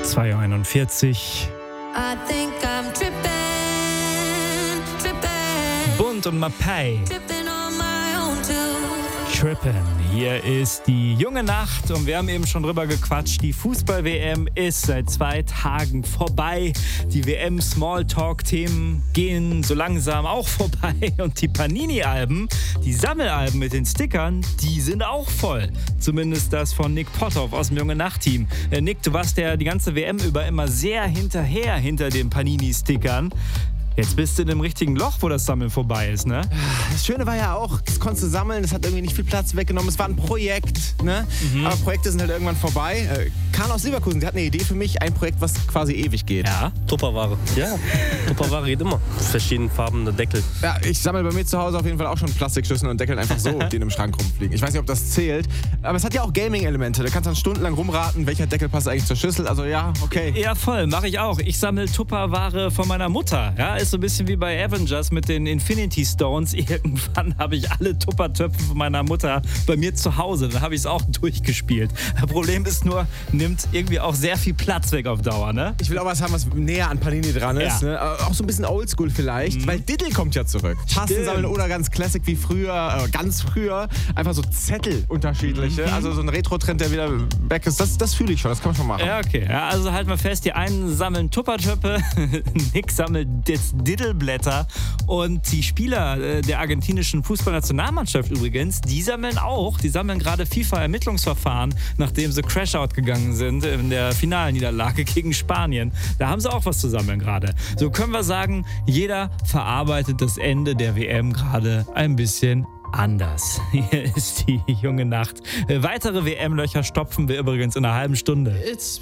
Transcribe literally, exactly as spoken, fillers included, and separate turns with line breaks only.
zwei Uhr einundvierzig.
I think I'm tripping, tripping,
Bund und Mapai.
tripping on my own too.
Trippen. Hier ist die junge Nacht und wir haben eben schon drüber gequatscht. Die Fußball-W M ist seit zwei Tagen vorbei. Die W M-Smalltalk-Themen gehen so langsam auch vorbei. Und die Panini-Alben, die Sammelalben mit den Stickern, die sind auch voll. Zumindest das von Nick Potthoff aus dem junge Nacht-Team. Äh, Nick, du warst ja die ganze W M über immer sehr hinterher hinter den Panini-Stickern. Jetzt bist du in dem richtigen Loch, wo das Sammeln vorbei ist, ne?
Das Schöne war ja auch, das konntest du sammeln, das hat irgendwie nicht viel Platz weggenommen. Es war ein Projekt, ne? Mhm. Aber Projekte sind halt irgendwann vorbei. Äh, Karl aus Leverkusen, der hat eine Idee für mich, ein Projekt, was quasi ewig geht.
Ja.
Tupperware. Ja, Tupperware geht immer. Verschiedene Farben, Deckel.
Ja, ich sammle bei mir zu Hause auf jeden Fall auch schon Plastikschüsseln und Deckeln einfach so, die in einem Schrank rumfliegen. Ich weiß nicht, ob das zählt, aber es hat ja auch Gaming-Elemente. Da kannst du dann stundenlang rumraten, welcher Deckel passt eigentlich zur Schüssel. Also ja, okay.
Ja, voll, mache ich auch. Ich sammle Tupperware von meiner Mutter. Ja, ist so ein bisschen wie bei Avengers mit den Infinity Stones. Irgendwann habe ich alle Tuppertöpfe von meiner Mutter bei mir zu Hause. Dann habe ich es auch durchgespielt. Das Problem ist nur, nimmt irgendwie auch sehr viel Platz weg auf Dauer, ne?
Ich will auch was haben, was näher an Panini dran ist.
Ja.
Ne? Auch so ein bisschen oldschool vielleicht, mhm. weil Diddle kommt ja zurück. Tasten sammeln oder ganz classic wie früher, äh, ganz früher. Einfach so Zettel unterschiedliche. Mhm. Also so ein Retro-Trend, der wieder back ist. Das, das fühle ich schon, das kann man schon machen.
Ja, okay. Ja, also halt mal fest, die einen sammeln Tuppertöpfe, Nick sammelt jetzt Diddleblätter und die Spieler der argentinischen Fußballnationalmannschaft übrigens, die sammeln auch, die sammeln gerade FIFA-Ermittlungsverfahren, nachdem sie Crashout gegangen sind in der Finalniederlage gegen Spanien. Da haben sie auch was zu sammeln gerade. So können wir sagen, jeder verarbeitet das Ende der W M gerade ein bisschen anders. Hier ist die junge Nacht. Weitere W M-Löcher stopfen wir übrigens in einer halben Stunde.
It's